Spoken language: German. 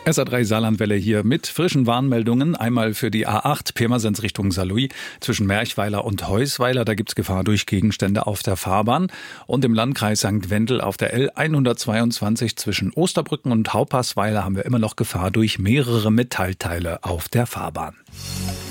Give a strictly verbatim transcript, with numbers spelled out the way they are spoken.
S A drei Saarlandwelle hier mit frischen Warnmeldungen. Einmal für die A acht Pirmasens Richtung Saarlouis zwischen Merchweiler und Heusweiler. Da gibt's Gefahr durch Gegenstände auf der Fahrbahn. Und im Landkreis Sankt Wendel auf der L hundertzweiundzwanzig zwischen Osterbrücken und Haupersweiler haben wir immer noch Gefahr durch mehrere Metallteile auf der Fahrbahn.